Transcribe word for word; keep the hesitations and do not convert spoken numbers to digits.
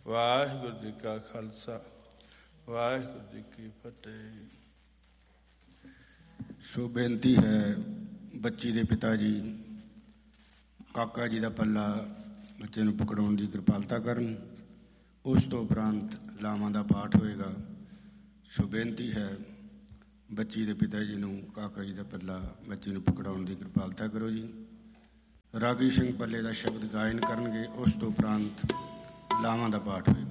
ਵਾਹਿਗੁਰੂ ਜੀ ਕਾ ਖਾਲਸਾ, ਵਾਹਿਗੁਰੂ ਜੀ ਕੀ ਫਤਿਹ। ਸੋ ਬੇਨਤੀ ਹੈ, ਬੱਚੀ ਦੇ ਪਿਤਾ ਜੀ ਕਾਕਾ ਜੀ ਦਾ ਪੱਲਾ ਬੱਚੇ ਨੂੰ ਪਕੜਾਉਣ ਦੀ ਕਿਰਪਾਲਤਾ ਕਰਨ। ਉਸ ਤੋਂ ਉਪਰੰਤ ਲਾਵਾਂ ਦਾ ਪਾਠ ਹੋਏਗਾ। ਸੋ ਬੇਨਤੀ ਹੈ, ਬੱਚੀ ਦੇ ਪਿਤਾ ਜੀ ਨੂੰ ਕਾਕਾ ਜੀ ਦਾ ਪੱਲਾ ਬੱਚੇ ਨੂੰ ਪਕੜਾਉਣ ਦੀ ਕਿਰਪਾਲਤਾ ਕਰੋ ਜੀ। ਰਾਗੀ ਸਿੰਘ ਪੱਲੇ ਦਾ ਸ਼ਬਦ ਗਾਇਨ ਕਰਨਗੇ। ਉਸ ਤੋਂ ਉਪਰੰਤ ਲਾਵਾਂ ਦਾ ਪਾਠ ਹੋਏਗਾ।